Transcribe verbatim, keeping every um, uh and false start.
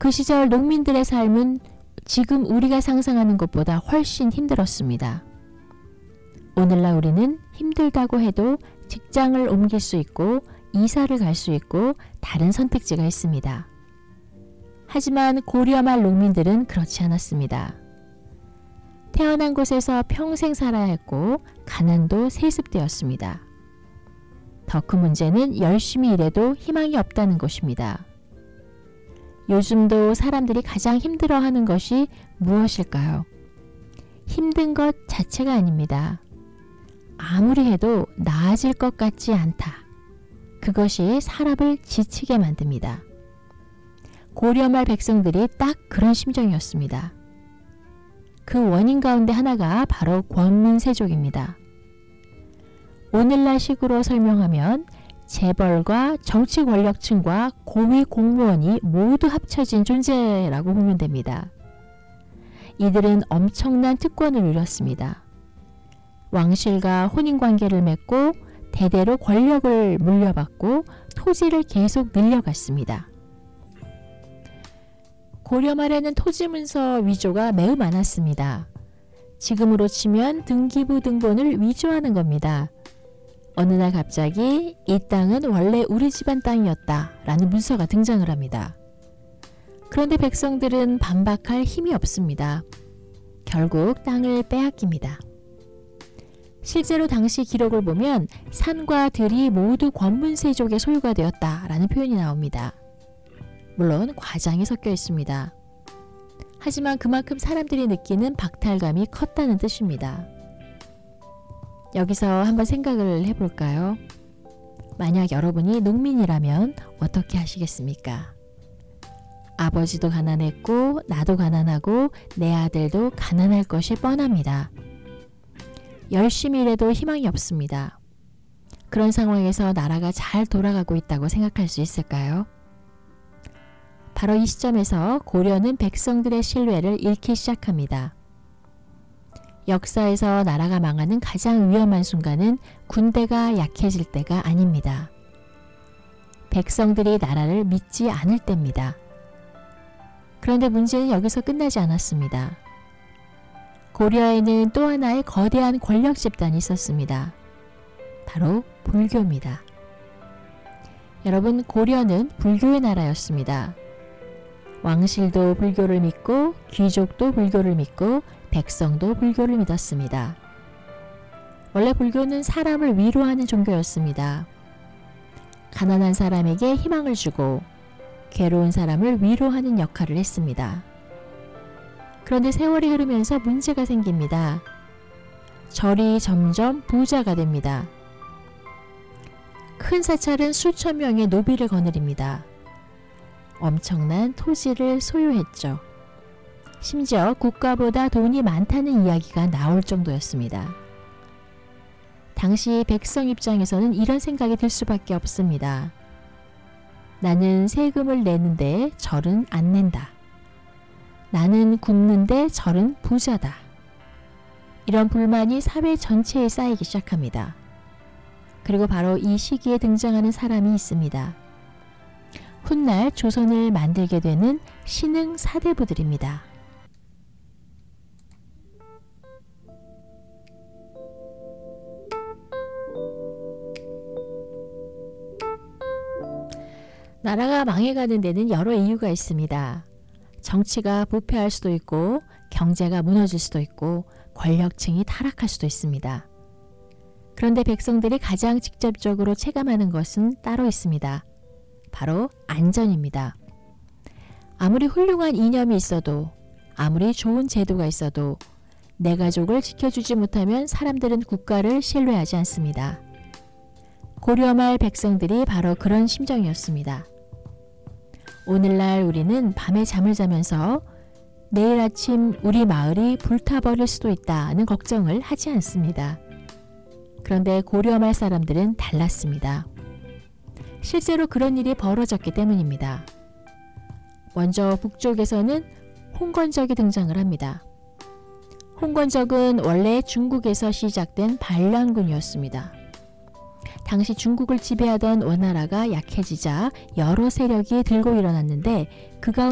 그 시절 농민들의 삶은 지금 우리가 상상하는 것보다 훨씬 힘들었습니다. 오늘날 우리는 힘들다고 해도 직장을 옮길 수 있고 이사를 갈 수 있고 다른 선택지가 있습니다. 하지만 고려 말 농민들은 그렇지 않았습니다. 태어난 곳에서 평생 살아야 했고 가난도 세습되었습니다. 더 큰 문제는 열심히 일해도 희망이 없다는 것입니다. 요즘도 사람들이 가장 힘들어하는 것이 무엇일까요? 힘든 것 자체가 아닙니다. 아무리 해도 나아질 것 같지 않다. 그것이 사람을 지치게 만듭니다. 고려말 백성들이 딱 그런 심정이었습니다. 그 원인 가운데 하나가 바로 권문세족입니다. 오늘날 식으로 설명하면 재벌과 정치 권력층과 고위 공무원이 모두 합쳐진 존재라고 보면 됩니다. 이들은 엄청난 특권을 누렸습니다. 왕실과 혼인관계를 맺고 대대로 권력을 물려받고 토지를 계속 늘려갔습니다. 고려 말에는 토지 문서 위조가 매우 많았습니다. 지금으로 치면 등기부 등본을 위조하는 겁니다. 어느 날 갑자기 이 땅은 원래 우리 집안 땅이었다 라는 문서가 등장을 합니다. 그런데 백성들은 반박할 힘이 없습니다. 결국 땅을 빼앗깁니다. 실제로 당시 기록을 보면 산과 들이 모두 권문세족의 소유가 되었다라는 표현이 나옵니다. 물론 과장이 섞여 있습니다. 하지만 그만큼 사람들이 느끼는 박탈감이 컸다는 뜻입니다. 여기서 한번 생각을 해볼까요? 만약 여러분이 농민이라면 어떻게 하시겠습니까? 아버지도 가난했고 나도 가난하고 내 아들도 가난할 것이 뻔합니다. 열심히 일해도 희망이 없습니다. 그런 상황에서 나라가 잘 돌아가고 있다고 생각할 수 있을까요? 바로 이 시점에서 고려는 백성들의 신뢰를 잃기 시작합니다. 역사에서 나라가 망하는 가장 위험한 순간은 군대가 약해질 때가 아닙니다. 백성들이 나라를 믿지 않을 때입니다. 그런데 문제는 여기서 끝나지 않았습니다. 고려에는 또 하나의 거대한 권력 집단이 있었습니다. 바로 불교입니다. 여러분, 고려는 불교의 나라였습니다. 왕실도 불교를 믿고 귀족도 불교를 믿고 백성도 불교를 믿었습니다. 원래 불교는 사람을 위로하는 종교였습니다. 가난한 사람에게 희망을 주고 괴로운 사람을 위로하는 역할을 했습니다. 그런데 세월이 흐르면서 문제가 생깁니다. 절이 점점 부자가 됩니다. 큰 사찰은 수천 명의 노비를 거느립니다. 엄청난 토지를 소유했죠. 심지어 국가보다 돈이 많다는 이야기가 나올 정도였습니다. 당시 백성 입장에서는 이런 생각이 들 수밖에 없습니다. 나는 세금을 내는데 절은 안 낸다. 나는 굶는데 절은 부자다. 이런 불만이 사회 전체에 쌓이기 시작합니다. 그리고 바로 이 시기에 등장하는 사람이 있습니다. 훗날 조선을 만들게 되는 신흥 사대부들입니다. 나라가 망해가는 데는 여러 이유가 있습니다. 정치가 부패할 수도 있고 경제가 무너질 수도 있고 권력층이 타락할 수도 있습니다. 그런데 백성들이 가장 직접적으로 체감하는 것은 따로 있습니다. 바로 안전입니다. 아무리 훌륭한 이념이 있어도 아무리 좋은 제도가 있어도 내 가족을 지켜주지 못하면 사람들은 국가를 신뢰하지 않습니다. 고려말 백성들이 바로 그런 심정이었습니다. 오늘날 우리는 밤에 잠을 자면서 내일 아침 우리 마을이 불타버릴 수도 있다는 걱정을 하지 않습니다. 그런데 고려말 사람들은 달랐습니다. 실제로 그런 일이 벌어졌기 때문입니다. 먼저 북쪽에서는 홍건적이 등장을 합니다. 홍건적은 원래 중국에서 시작된 반란군이었습니다. 당시 중국을 지배하던 원나라가 약해지자 여러 세력이 들고 일어났는데 그 가운데